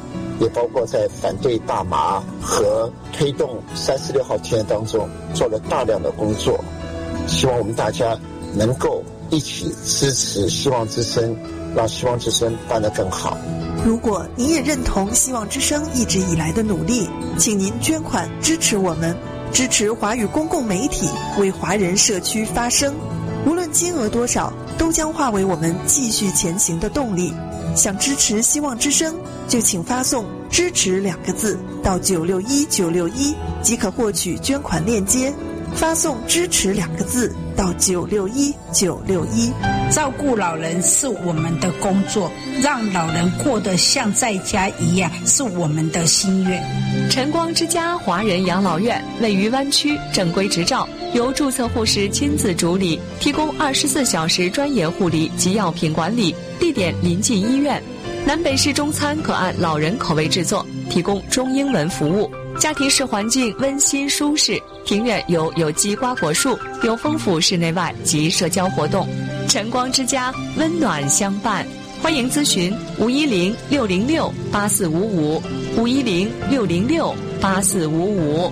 也包括在反对大麻和推动三十六号提案当中做了大量的工作。希望我们大家能够一起支持希望之声，让希望之声办得更好。 如果你也认同希望之声一直以来的努力，请您捐款支持我们，支持华语公共媒体，为华人社区发声。无论金额多少，都将化为我们继续前行的动力。想支持希望之声，就请发送支持两个字到九六一九六一，即可获取捐款链接。发送支持两个字到九六一九六一。 照顾老人是我们的工作，让老人过得像在家一样是我们的心愿。 晨光之家华人养老院位于湾区，正规执照，由注册护士亲自主理，提供二十四小时专业护理及药品管理，地点临近医院。南北式中餐可按老人口味制作，提供中英文服务。家庭式环境温馨舒适，庭院有有机瓜果树，有丰富室内外及社交活动。晨光之家温暖相伴，欢迎咨询五一零六零六八四五五五一零六零六八四五五。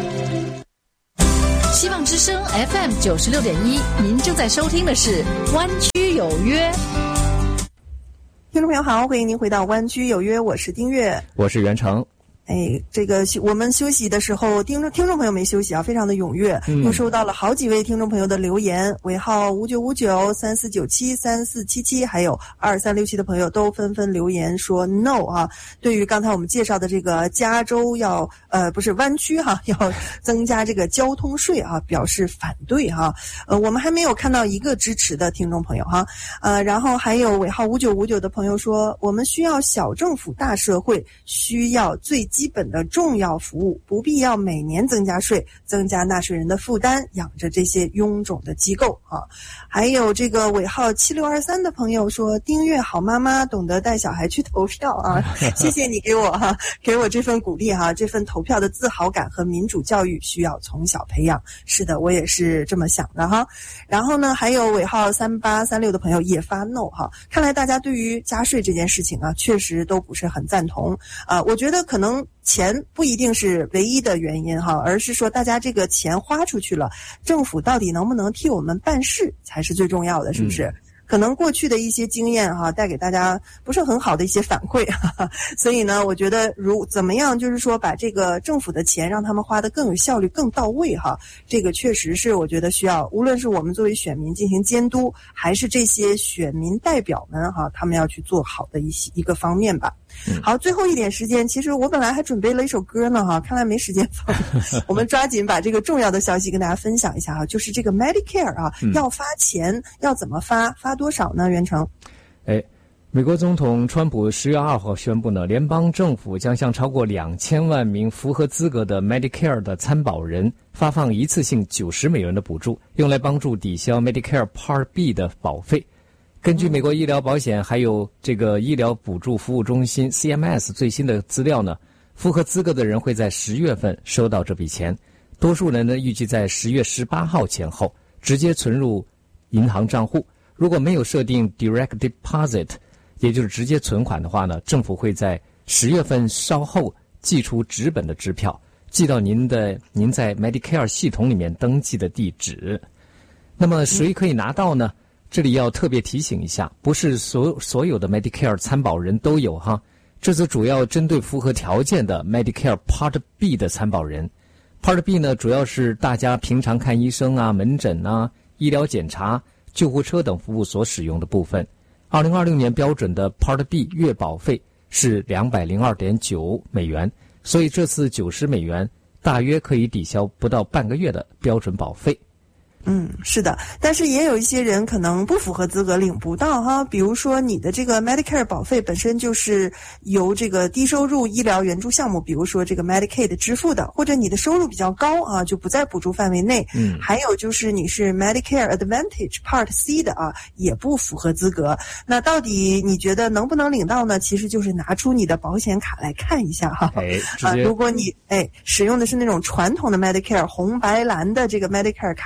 希望之声 F M 九十六点一，您正在收听的是湾区有约。 听众朋友好，欢迎您回到湾区有约，我是丁月， 我是袁成。 哎，这个我们休息的时候，听众听众朋友没休息啊，非常的踊跃， 嗯、 又收到了好几位听众朋友的留言，尾号五九五九、三四九七、三四七七，还有二三六七的朋友都纷纷留言说 no 啊。对于刚才我们介绍的这个加州要呃不是湾区哈、啊，要增加这个交通税啊，表示反对哈、啊。呃，我们还没有看到一个支持的听众朋友哈、啊。呃，然后还有尾号五九五九的朋友说，我们需要小政府大社会，需要最基本的重要服务，不必要每年增加税，增加纳税人的负担，养着这些臃肿的机构啊。还有这个尾号七六二三的朋友说，丁月好妈妈，懂得带小孩去投票啊，谢谢你给我哈、啊，给我这份鼓励哈、啊，这份投票的自豪感和民主教育需要从小培养。是的，我也是这么想的哈。然后呢，还有尾号三八三六的朋友也发 no 哈，看来大家对于加税这件事情啊，确实都不是很赞同啊。我觉得可能钱不一定是唯一的原因哈，而是说大家这个钱花出去了，政府到底能不能替我们办事才是最重要的，是不是？嗯，可能过去的一些经验哈、啊，带给大家不是很好的一些反馈，哈哈，所以呢，我觉得如怎么样，就是说把这个政府的钱让他们花得更有效率、更到位哈，这个确实是我觉得需要，无论是我们作为选民进行监督，还是这些选民代表们哈，他们要去做好的一些一个方面吧。好，最后一点时间，其实我本来还准备了一首歌呢哈，看来没时间放。我们抓紧把这个重要的消息跟大家分享一下哈，就是这个 Medicare 啊，嗯、要发钱，要怎么发？发多少呢？袁成？ 哎，美国总统川普十月二号宣布呢，联邦政府将向超过两千万名符合资格的 Medicare 的参保人发放一次性九十美元的补助，用来帮助抵消 Medicare Part B 的保费。根据美国医疗保险还有这个医疗补助服务中心 C M S 最新的资料呢，符合资格的人会在十月份收到这笔钱，多数人呢预计在十月十八号前后直接存入银行账户。如果没有设定 Direct Deposit， 也就是直接存款的话呢，政府会在十月份稍后寄出纸本的支票，寄到您的您在 Medicare 系统里面登记的地址。那么谁可以拿到呢？这里要特别提醒一下，不是所所有的 Medicare 参保人都有哈，这次主要针对符合条件的 Medicare Part B 的参保人。Part B 呢，主要是大家平常看医生啊、门诊啊、医疗检查、救护车等服务所使用的部分。二零二六年标准的 Part B 月保费是两百零二点九美元，所以这次九十美元大约可以抵消不到半个月的标准保费。 嗯，是的，但是也有一些人可能不符合资格领不到哈，比如说你的这个 Medicare 保费本身就是由这个低收入医疗援助项目，比如说这个 Medicaid 支付的，或者你的收入比较高啊，就不在补助范围内。嗯，还有就是你是 Medicare Advantage Part C 的啊，也不符合资格。那到底你觉得能不能领到呢？其实就是拿出你的保险卡来看一下哈。 哎， 啊，如果你哎使用的是那种传统的 Medicare 红白蓝的这个 Medicare 卡。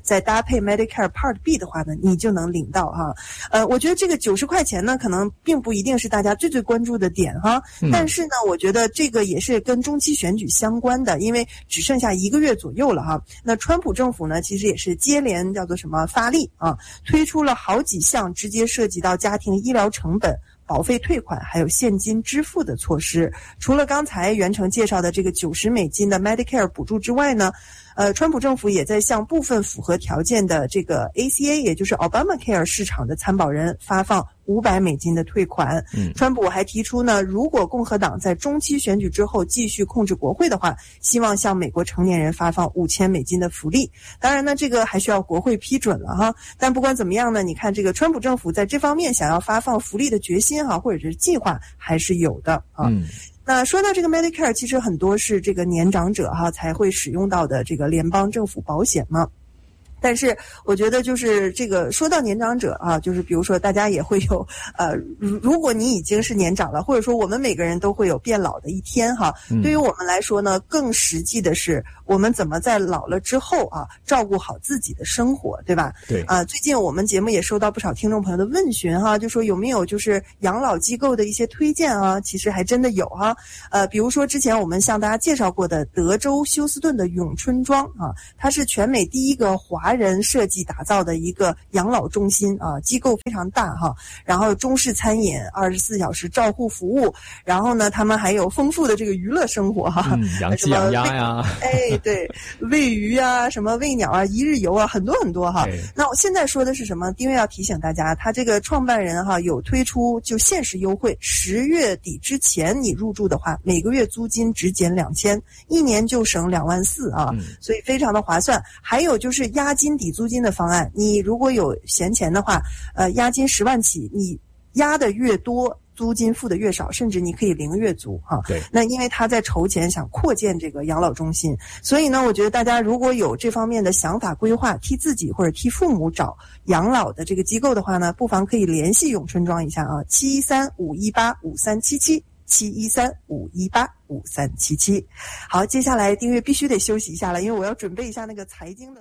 再搭配 Medicare Part B 的话呢，你就能领到哈。呃，我觉得这个九十块钱呢，可能并不一定是大家最最关注的点哈，嗯、但是呢，我觉得这个也是跟中期选举相关的，因为只剩下一个月左右了哈。那川普政府呢，其实也是接连叫做什么发力啊，推出了好几项直接涉及到家庭医疗成本、保费退款还有现金支付的措施。除了刚才袁成介绍的这个九十美金的 Medicare 补助之外呢，呃，川普政府也在向部分符合条件的这个 A C A， 也就是 Obamacare 市场的参保人发放五百美金的退款。嗯，川普还提出呢，如果共和党在中期选举之后继续控制国会的话，希望向美国成年人发放五千美金的福利。当然呢，这个还需要国会批准了哈。但不管怎么样呢，你看这个川普政府在这方面想要发放福利的决心哈，或者是计划还是有的啊。嗯。那说到这个 Medicare， 其实很多是这个年长者哈才会使用到的这个联邦政府保险嘛。但是我觉得就是这个说到年长者啊，就是比如说大家也会有呃，如果你已经是年长了，或者说我们每个人都会有变老的一天哈。嗯、对于我们来说呢，更实际的是我们怎么在老了之后啊，照顾好自己的生活，对吧？对啊、呃，最近我们节目也收到不少听众朋友的问询哈，就说有没有就是养老机构的一些推荐啊？其实还真的有哈。呃，比如说之前我们向大家介绍过的德州休斯顿的永春庄啊，它是全美第一个华人设计打造的一个养老中心啊，机构非常大哈，然后中式餐饮，二十四小时照护服务，然后呢，他们还有丰富的这个娱乐生活哈， 嗯、养鸡养鸭呀， 哎，对，喂鱼啊，什么喂鸟啊，一日游啊，很多很多哈。那我现在说的是什么？丁月要提醒大家，他这个创办人哈有推出就限时优惠，十月底之前你入住的话，每个月租金只减两千，一年就省两万四啊，嗯、所以非常的划算。还有就是押金抵租金的方案，你如果有闲钱的话，呃，押金十万起，你押的越多，租金付的越少，甚至你可以零月租哈。对。那因为他在筹钱想扩建这个养老中心，所以呢，我觉得大家如果有这方面的想法规划，替自己或者替父母找养老的这个机构的话呢，不妨可以联系永春庄一下啊，七一三五一八五三七七。七一三五一八五三七七。好，接下来丁月必须得休息一下了，因为我要准备一下那个财经的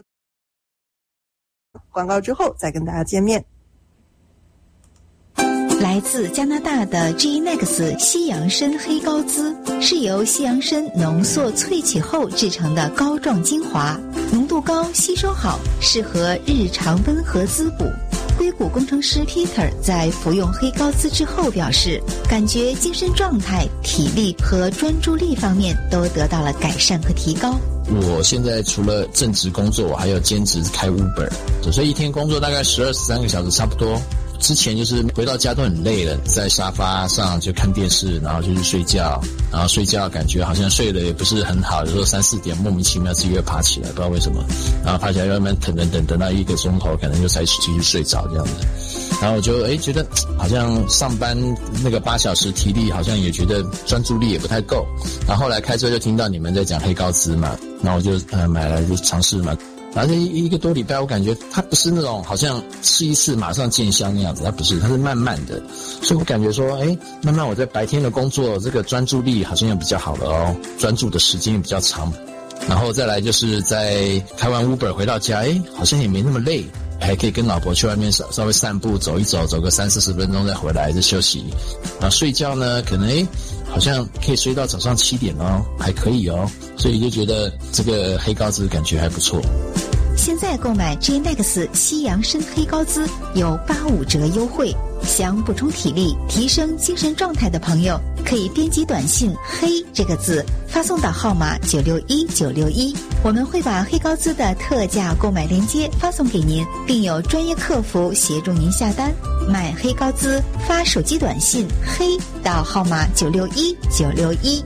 广告，之后再跟大家见面。 来自加拿大的 G N X 西洋参黑高滋是由西洋参浓缩萃取后制成的膏状精华，浓度高，吸收好，适合日常温和滋补。硅谷工程师 Peter 在服用黑高滋之后表示，感觉精神状态、体力和专注力方面都得到了改善和提高。 我现在除了正职工作，我还有兼职开 Uber， 所以一天工作大概十二十三个小时差不多。之前就是回到家都很累了，在沙发上就看电视，然后就去睡觉，然后睡觉感觉好像睡得也不是很好，有时候三四点莫名其妙自己又爬起来，不知道为什么，然后爬起来慢慢等等等等到一个钟头，可能就才继续睡着这样子。然后我就诶觉得好像上班那个八小时体力好像也觉得专注力也不太够，然后后来开车就听到你们在讲黑高滋嘛，然后我就呃买来就尝试嘛。然后这一个多礼拜，我感觉它不是那种好像吃一次马上见香那样子，它不是，它是慢慢的，所以我感觉说，哎，慢慢我在白天的工作，这个专注力好像也比较好了哦，专注的时间也比较长。然后再来就是在开完 Uber 回到家，哎，好像也没那么累，还可以跟老婆去外面稍稍微散步，走一走，走个三四十分钟再回来再休息。然后睡觉呢，可能哎，好像可以睡到早上七点哦，还可以哦，所以就觉得这个黑高滋感觉还不错。 现在购买 G N X 西洋参黑高滋有八五折优惠，想补充体力、提升精神状态的朋友，可以编辑短信“黑”这个字，发送到号码九六一九六一，我们会把黑高滋的特价购买链接发送给您，并有专业客服协助您下单。买黑高滋，发手机短信“黑”到号码九六一九六一。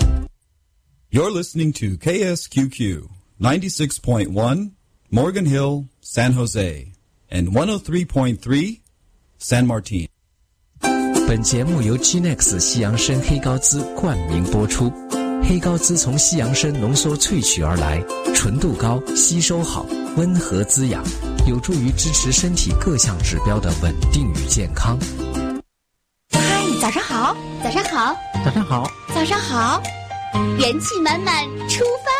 You're listening to K S Q Q ninety-six point one Morgan Hill, San Jose, and one oh three point three San Martin. 本节目由 G N X 西洋参黑高滋冠名播出。黑高滋从西洋参浓缩萃取而来，纯度高，吸收好，温和滋养，有助于支持身体各项指标的稳定与健康。 嗨，早上好，早上好， 早上好， 早上好，元气满满出发